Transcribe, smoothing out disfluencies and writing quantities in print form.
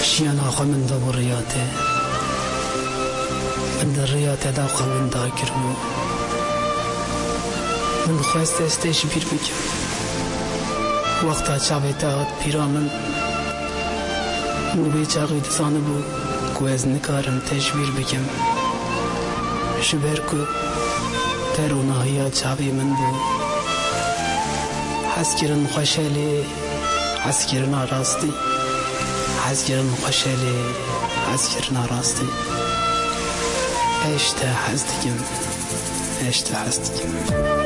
شیان آخوا من دا بریاته من در ریاته دا قوان دا کرمو من خواست استیش بیر بکم وقتا چاوی تا پیرا من نوی چاقی دسانه بو که از نکارم تشبیر بکم شبر که تروناهی چاوی من بو حس کرن خوشحالی حس کرن آراستی حس کرن خوشحالی حس کرن آراستی اشته حس دکم